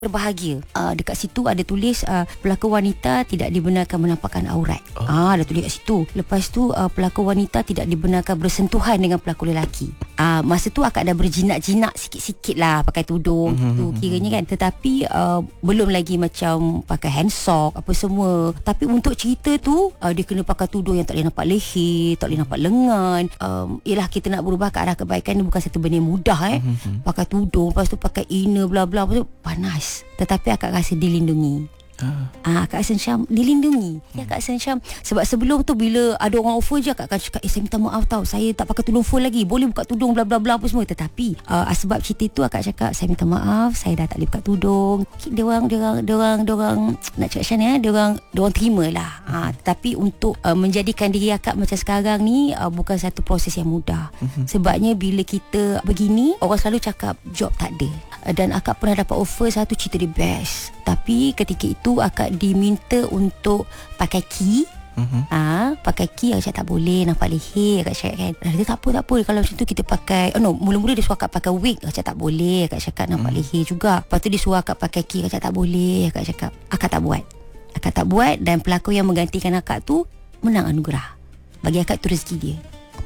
berbahagia. Dekat situ ada tulis pelakon wanita tidak dibenarkan menampakkan aurat. Dah tulis kat situ. Lepas tu pelakon wanita tidak dibenarkan bersentuhan dengan pelakon lelaki. Masa tu akak dah berjinak-jinak sikit-sikit lah pakai tudung tu kiranya kan. Tetapi belum lagi macam pakai handsock apa semua. Tapi untuk cerita tu dia kena pakai tudung yang tak boleh nampak leher, tak boleh nampak lengan. Yelah, kita nak berubah ke arah kebaikan ni bukan satu benda yang mudah pakai tudung, lepas tu pakai inner bla bla, lepas tu panas. Tetapi akak rasa dilindungi. Akak rasa macam dilindungi. Akak rasa macam sebab sebelum tu bila ada orang offer je akak akan cakap, saya minta maaf tau, saya tak pakai tudung full lagi, boleh buka tudung bla bla bla apa semua. Tetapi sebab cerita tu akak cakap, saya minta maaf, saya dah tak boleh buka tudung. Diorang nak cakap macam ni, diorang terima lah. Tapi untuk menjadikan diri akak macam sekarang ni bukan satu proses yang mudah. Sebabnya bila kita begini, orang selalu cakap job tak ada. Dan akak pernah dapat offer satu, cerita dia best. Tapi ketika itu akak diminta untuk pakai key. Pakai key, akak cakap tak boleh nampak leher. Akak cakap kan, dia tak apa kalau macam tu kita pakai mula-mula dia suruh akak pakai wig. Akak cakap tak boleh. Akak cakap nampak leher juga. Lepas tu dia suruh akak pakai key. Akak cakap tak boleh. Akak cakap akak tak buat. Dan pelakon yang menggantikan akak tu menang anugerah. Bagi akak tu rezeki dia.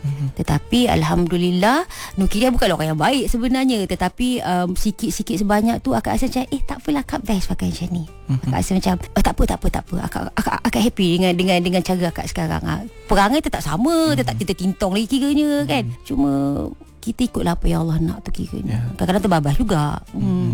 Tetapi Alhamdulillah, Nukiria bukanlah orang yang baik sebenarnya. Tetapi sikit-sikit sebanyak tu akak rasa macam tak apalah, akak best pakai macam ni. Akak rasa macam tak apa. Akak happy dengan cara akak sekarang. Perangai tetap sama, tetap kita tintong lagi kiranya kan. Cuma kita ikutlah apa yang Allah nak tu kiranya. Kadang-kadang terbabas juga.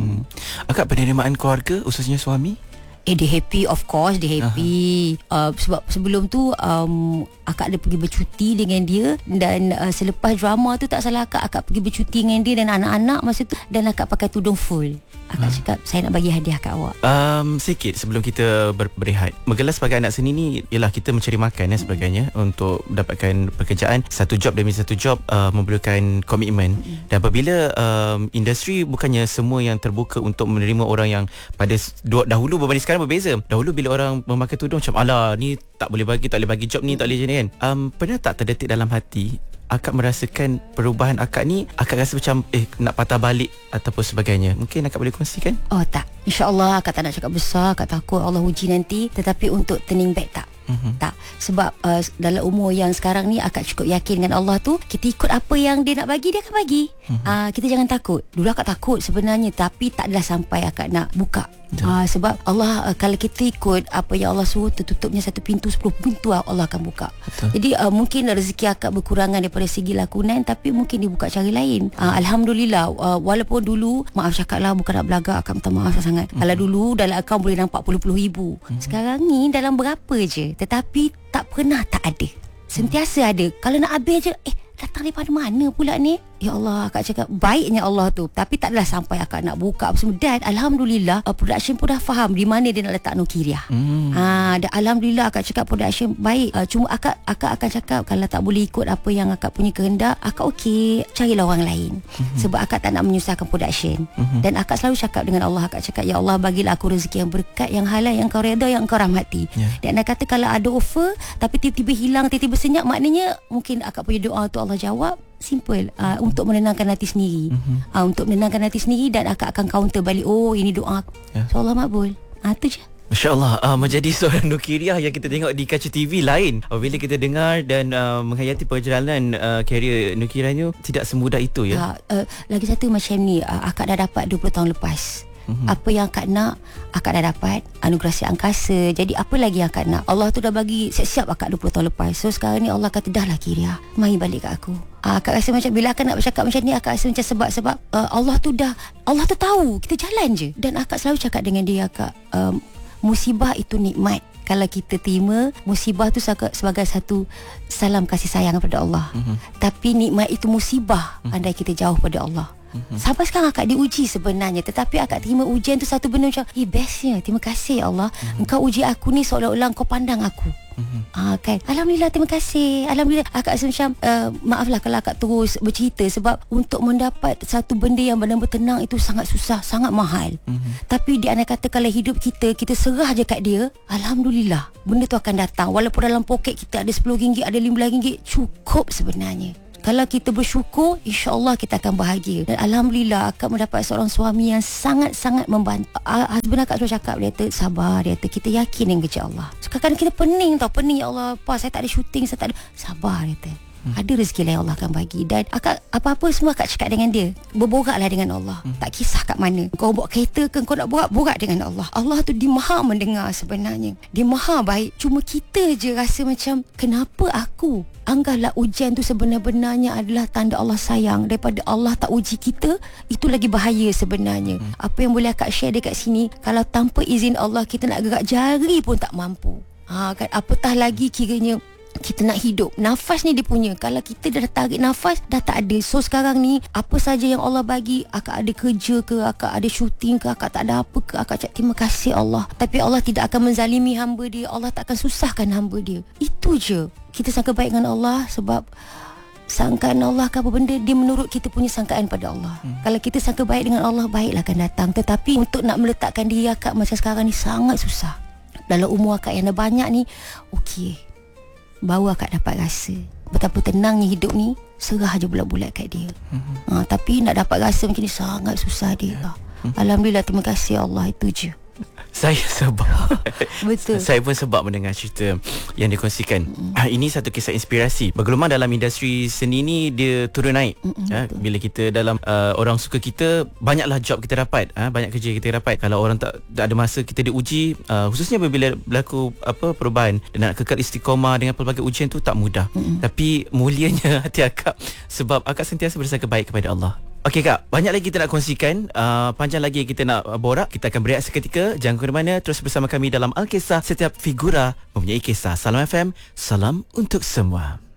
Akak penerimaan keluarga, khususnya suami? Dia happy, of course dia happy. Sebab sebelum tu akak ada pergi bercuti dengan dia. Dan selepas drama tu tak salah akak pergi bercuti dengan dia dan anak-anak masa tu. Dan akak pakai tudung full. Akak cakap, saya nak bagi hadiah kat awak. Sikit sebelum kita berehat, menggelar sebagai anak seni ni ialah kita mencari makan dan sebagainya. Untuk dapatkan pekerjaan, satu job demi satu job memerlukan komitmen. Dan apabila industri bukannya semua yang terbuka untuk menerima orang yang pada dahulu berbanding sekarang berbeza. Dahulu bila orang memakai tudung macam, alah ni tak boleh bagi job ni, tak boleh macam ni kan. Pernah tak terdetik dalam hati akak merasakan perubahan akak ni, akak rasa macam nak patah balik ataupun sebagainya? Mungkin akak boleh kongsikan? Tak, InsyaAllah akak tak nak cakap besar. Akak takut Allah uji nanti. Tetapi untuk turning back tak. Tak. Sebab dalam umur yang sekarang ni akak cukup yakin dengan Allah tu. Kita ikut apa yang dia nak bagi, dia akan bagi. Kita jangan takut. Dulu akak takut sebenarnya, tapi tak adalah sampai akak nak buka. Sebab Allah, kalau kita ikut apa yang Allah suruh, tertutupnya satu pintu, 10 pintu Allah akan buka. Jadi mungkin rezeki akak berkurangan daripada segi lakonan, tapi mungkin dibuka cara lain. Alhamdulillah. Walaupun dulu, maaf cakap lah, bukan nak belagak, akak minta maaf sangat. Kalau dulu dalam akaun boleh nampak puluh-puluh ribu, sekarang ni dalam berapa je. Tetapi tak pernah tak ada, sentiasa ada. Kalau nak habis je, datang daripada mana pula ni? Ya Allah, akak cakap baiknya Allah tu. Tapi tak adalah sampai akak nak buka apa semua. Dan Alhamdulillah production pun dah faham di mana dia nak letak Nukiria. Dan Alhamdulillah akak cakap production baik. Cuma akak akan cakap, kalau tak boleh ikut apa yang akak punya kehendak, akak okey, carilah orang lain. Sebab akak tak nak menyusahkan production. Dan akak selalu cakap dengan Allah, akak cakap, ya Allah, bagilah aku rezeki yang berkat, yang halal, yang kau redha, yang kau rahmati. Dan akak kata kalau ada offer tapi tiba-tiba hilang, tiba-tiba senyap, maknanya mungkin akak punya doa tu Allah jawab. Simple. Untuk menenangkan hati sendiri. Untuk menenangkan hati sendiri. Dan akak akan counter balik, oh ini doa aku. So Allah makbul. Itu je. Masya Allah, menjadi seorang Nukiria yang kita tengok di kaca TV lain. Bila kita dengar dan menghayati perjalanan karier Nukiria ni, tidak semudah itu ya. Lagi satu macam ni, akak dah dapat 20 tahun lepas. Apa yang akak nak, akak dah dapat anugerah si angkasa. Jadi apa lagi yang akak nak? Allah tu dah bagi siap-siap akak 20 tahun lepas. So sekarang ni Allah kata, dah lah Kiria, mari balik kat aku. Akak rasa macam bila akak nak bercakap macam ni, akak rasa macam sebab Allah tu tahu kita jalan je. Dan akak selalu cakap dengan dia, akak, musibah itu nikmat. Kalau kita terima musibah tu sebagai satu salam kasih sayang daripada Allah. Tapi nikmat itu musibah andai kita jauh pada Allah. Sampai sekarang akak diuji sebenarnya, tetapi akak terima ujian tu satu benda macam, bestnya, terima kasih ya Allah. Engkau uji aku ni seolah-olah engkau pandang aku. Kan, Alhamdulillah, terima kasih. Alhamdulillah. Akak rasa macam maaflah kalau akak terus bercerita, sebab untuk mendapat satu benda yang benar-benar tenang itu sangat susah, sangat mahal. Tapi di anak kata, kalau hidup kita serah je kat dia, Alhamdulillah, benda tu akan datang. Walaupun dalam poket kita ada RM10, ada RM15, cukup sebenarnya. Kalau kita bersyukur, insya-Allah kita akan bahagia. Dan alhamdulillah akak mendapat seorang suami yang sangat-sangat membantu. Husband akak selalu cakap, dia kata sabar, dia kata kita yakin dengan kerja Allah. Sekarang kita pening ya Allah, saya tak ada syuting, saya tak ada. Sabar, dia kata. Ada rezeki lain Allah akan bagi. Dan akak apa-apa semua akak cakap dengan dia, berboraklah dengan Allah. Tak kisah kat mana, kau bawa kereta ke, kau nak borak dengan Allah. Allah tu dia maha mendengar sebenarnya, dia maha baik. Cuma kita je rasa macam, kenapa aku? Anggaplah ujian tu sebenar-benarnya adalah tanda Allah sayang. Daripada Allah tak uji kita, itu lagi bahaya sebenarnya. Apa yang boleh akak share dekat sini, kalau tanpa izin Allah kita nak gerak jari pun tak mampu. Kan, apatah lagi kiranya kita nak hidup. Nafas ni dia punya. Kalau kita dah tarik nafas, dah tak ada. So sekarang ni, apa saja yang Allah bagi, akak ada kerja ke, akak ada syuting ke, akak tak ada apa ke, akak cakap terima kasih Allah. Tapi Allah tidak akan menzalimi hamba dia. Allah tak akan susahkan hamba dia. Itu je. Kita sangka baik dengan Allah, sebab sangkaan Allah ke apa benda, dia menurut kita punya sangkaan pada Allah. Kalau kita sangka baik dengan Allah, baiklah akan datang. Tetapi untuk nak meletakkan diri akak macam sekarang ni sangat susah. Dalam umur akak yang dah banyak ni, okey, baru akak dapat rasa betapa tenangnya hidup ni. Serah je bulat-bulat kat dia. Tapi nak dapat rasa macam ni sangat susah dia. Alhamdulillah, terima kasih Allah. Itu je. Saya sebab Betul. Saya pun sebab mendengar cerita yang dikongsikan. Ini satu kisah inspirasi. Bergelumang dalam industri seni ni, dia turun naik. Bila kita dalam orang suka kita, banyaklah job kita dapat, banyak kerja kita dapat. Kalau orang tak ada masa, kita diuji, khususnya bila berlaku perubahan dan nak kekal istiqamah dengan pelbagai ujian tu tak mudah. Tapi mulianya hati akak sebab akak sentiasa bersangka baik kepada Allah. Okey Kak, banyak lagi kita nak kongsikan, panjang lagi kita nak borak. Kita akan berehat seketika. Jangan ke mana-mana, terus bersama kami dalam Alkisah. Setiap figura mempunyai kisah. Salam FM, salam untuk semua.